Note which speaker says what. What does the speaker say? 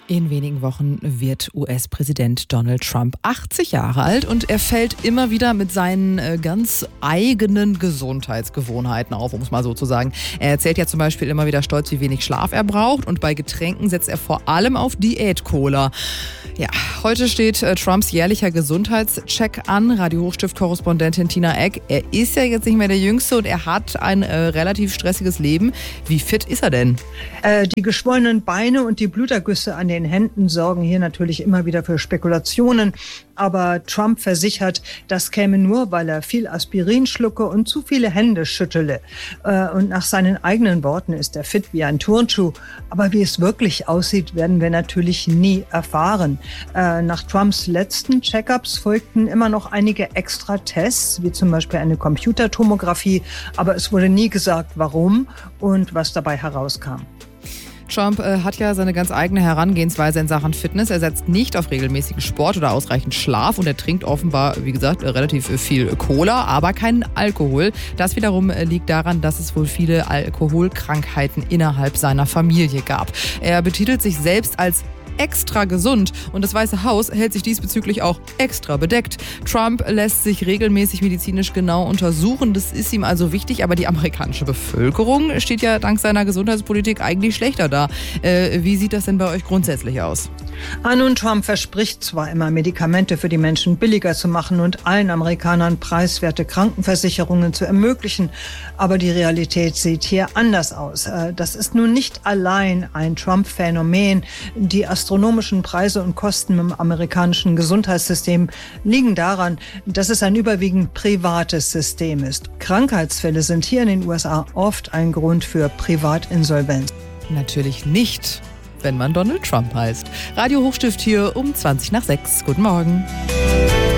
Speaker 1: In wenigen Wochen wird US-Präsident Donald Trump 80 Jahre alt und er fällt immer wieder mit seinen ganz eigenen Gesundheitsgewohnheiten auf, um es mal so zu sagen. Er erzählt ja zum Beispiel immer wieder stolz, wie wenig Schlaf er braucht, und bei Getränken setzt er vor allem auf Diät-Cola. Ja, heute steht Trumps jährlicher Gesundheitscheck an. Radio-Hochstift-Korrespondentin Tina Eck. Er ist ja jetzt nicht mehr der Jüngste und er hat ein relativ stressiges Leben. Wie fit ist er denn?
Speaker 2: Die geschwollenen Beine und die Blutergüsse an den Händen sorgen hier natürlich immer wieder für Spekulationen. Aber Trump versichert, das käme nur, weil er viel Aspirin schlucke und zu viele Hände schüttele. Und nach seinen eigenen Worten ist er fit wie ein Turnschuh. Aber wie es wirklich aussieht, werden wir natürlich nie erfahren. Nach Trumps letzten Check-ups folgten immer noch einige extra Tests, wie zum Beispiel eine Computertomographie. Aber es wurde nie gesagt, warum und was dabei herauskam.
Speaker 1: Trump hat ja seine ganz eigene Herangehensweise in Sachen Fitness. Er setzt nicht auf regelmäßigen Sport oder ausreichend Schlaf und er trinkt offenbar, wie gesagt, relativ viel Cola, aber keinen Alkohol. Das wiederum liegt daran, dass es wohl viele Alkoholkrankheiten innerhalb seiner Familie gab. Er betitelt sich selbst als extra gesund und das Weiße Haus hält sich diesbezüglich auch extra bedeckt. Trump lässt sich regelmäßig medizinisch genau untersuchen, das ist ihm also wichtig, aber die amerikanische Bevölkerung steht ja dank seiner Gesundheitspolitik eigentlich schlechter da. Wie sieht das denn bei euch grundsätzlich aus?
Speaker 2: Nun, Trump verspricht zwar immer, Medikamente für die Menschen billiger zu machen und allen Amerikanern preiswerte Krankenversicherungen zu ermöglichen, aber die Realität sieht hier anders aus. Das ist nun nicht allein ein Trump-Phänomen. Die astronomischen Preise und Kosten im amerikanischen Gesundheitssystem liegen daran, dass es ein überwiegend privates System ist. Krankheitsfälle sind hier in den USA oft ein Grund für Privatinsolvenz.
Speaker 1: Natürlich nicht, wenn man Donald Trump heißt. Radio Hochstift hier um 6:20. Guten Morgen.